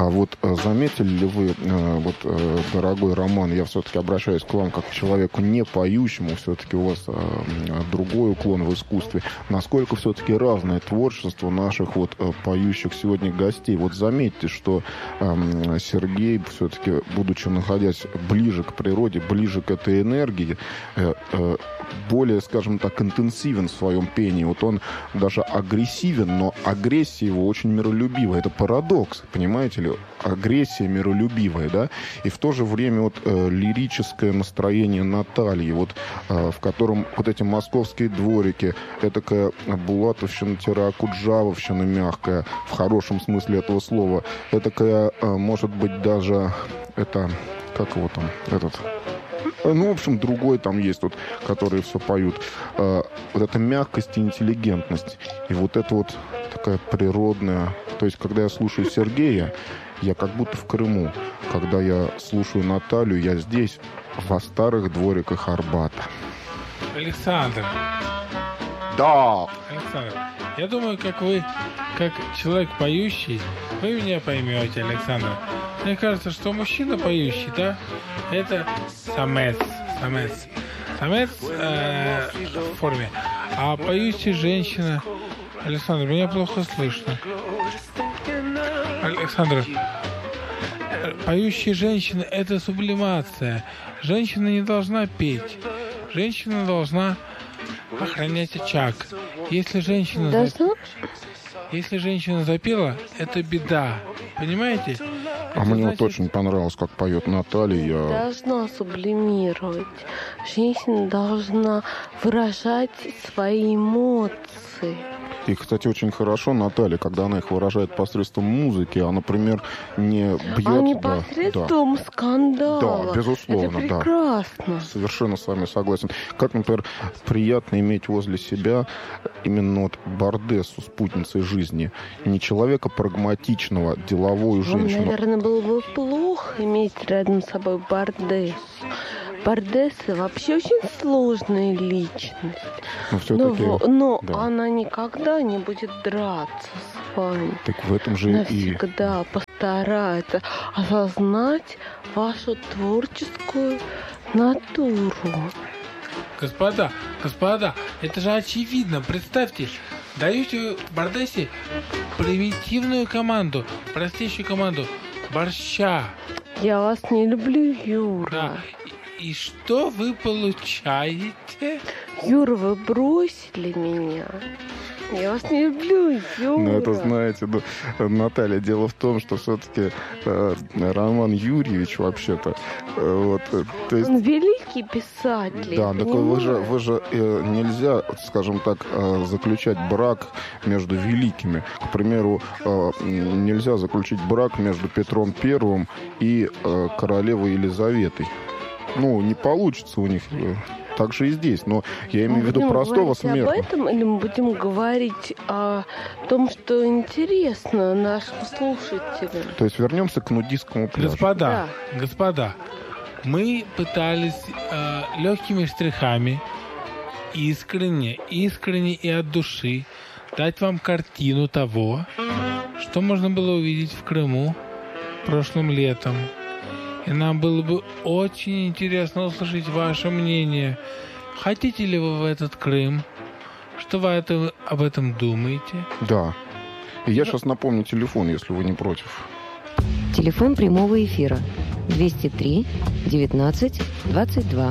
А вот заметили ли вы, дорогой Роман, я все-таки обращаюсь к вам как к человеку не поющему, все-таки у вас другой уклон в искусстве, насколько все-таки разное творчество наших поющих сегодня гостей. Вот заметьте, что Сергей все-таки, будучи находясь ближе к природе, ближе к этой энергии, более, скажем так, интенсивен в своем пении. Вот он даже агрессивен, но агрессия его очень миролюбивая. Это парадокс, понимаете ли? Агрессия миролюбивая, да? И в то же время лирическое настроение Натальи, в котором эти московские дворики, этакая булатовщина-акуджавовщина мягкая, в хорошем смысле этого слова, этакая, может быть, даже в общем, другой там есть, которые все поют. Эта мягкость и интеллигентность. И это такая природная... То есть, когда я слушаю Сергея, я как будто в Крыму. Когда я слушаю Наталью, я здесь, во старых двориках Арбата. Александр. Да. Александр, я думаю, как человек поющий, вы меня поймете, Александр. Мне кажется, что мужчина поющий, да, это самец в форме. А поющая женщина... Александр, меня плохо слышно. Александр, поющая женщина – это сублимация. Женщина не должна петь. Женщина должна охранять очаг. Если женщина запела, это беда. Понимаете? Мне очень понравилось, как поет Наталья. Должна сублимировать. Женщина должна выражать свои эмоции. И, кстати, очень хорошо Наталья, когда она их выражает посредством музыки, а, например, не бьет... А не посредством скандала. Да, безусловно, это прекрасно. Совершенно с вами согласен. Как, например, приятно иметь возле себя именно бардессу, спутницей жизни. Не человека прагматичного, деловую женщину. Наверное, было бы плохо иметь рядом с собой бардессу. Бардесса вообще очень сложная личность. Но она никогда не будет драться с вами. Так в этом же навсегда постарается осознать вашу творческую натуру. Господа, это же очевидно. Представьте, даете бардессе примитивную команду, простейшую команду борща. Я вас не люблю, Юра. Да. И что вы получаете? Юра, вы бросили меня. Я вас не люблю, Юра. Это, знаете, Наталья, дело в том, что все-таки Роман Юрьевич вообще-то... то есть... Он великий писатель. Да, так вы же нельзя, скажем так, заключать брак между великими. К примеру, нельзя заключить брак между Петром Первым и королевой Елизаветой. Не получится у них. Так же и здесь. Но я имею в виду простого смерти. Об этом или мы будем говорить о том, что интересно нашим слушателям? То есть вернемся к нудистскому пляжу. Господа, мы пытались легкими штрихами, искренне и от души дать вам картину того, что можно было увидеть в Крыму прошлым летом. И нам было бы очень интересно услышать ваше мнение. Хотите ли вы в этот Крым? Что вы об этом думаете? Да. И я сейчас напомню телефон, если вы не против. Телефон прямого эфира 203 19 22.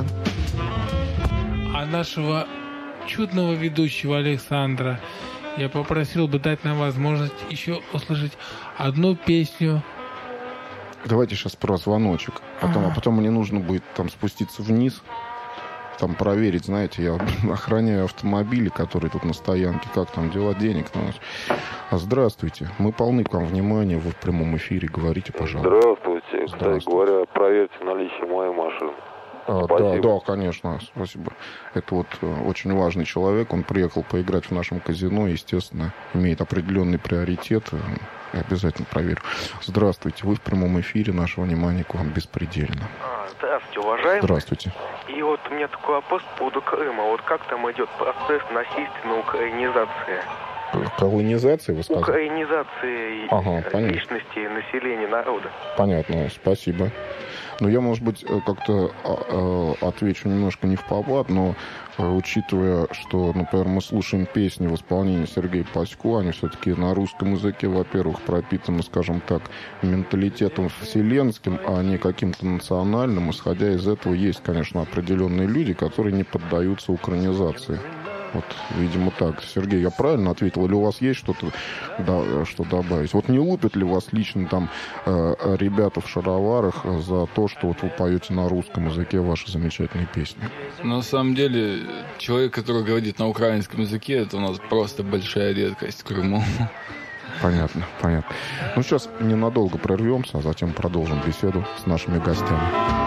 А нашего чудного ведущего Александра я попросил бы дать нам возможность еще услышать одну песню. Давайте сейчас про звоночек. А потом мне нужно будет спуститься вниз, проверить, знаете, я охраняю автомобили, которые тут на стоянке, как там дела, денег. Здравствуйте, мы полны к вам внимания, вы в прямом эфире, говорите, пожалуйста. Здравствуйте. Кстати говоря, проверьте наличие моей машины. Да, конечно, спасибо. Это очень важный человек, он приехал поиграть в нашем казино, естественно, имеет определенный приоритет. Я обязательно проверю. Здравствуйте, вы в прямом эфире, наше внимание к вам беспредельно. Здравствуйте, уважаемый. Здравствуйте. И у меня такой вопрос по поводу Крыма. Как там идет процесс насильственной украинизации? Колонизации, вы сказали? Украинизации личности, населения, народа. Понятно, спасибо. Ну, я, может быть, как-то отвечу немножко не в попад, но учитывая, что, например, мы слушаем песни в исполнении Сергея Пасько, они все-таки на русском языке, во-первых, пропитаны, скажем так, менталитетом вселенским, а не каким-то национальным. Исходя из этого, есть, конечно, определенные люди, которые не поддаются украинизации. Вот, видимо, так. Сергей, я правильно ответил? Или у вас есть что-то, что добавить? Вот не лупят ли вас лично там ребята в шароварах за то, что вот вы поете на русском языке ваши замечательные песни? На самом деле, человек, который говорит на украинском языке, это у нас просто большая редкость в Крыму. Понятно. Ну, сейчас ненадолго прервемся, а затем продолжим беседу с нашими гостями.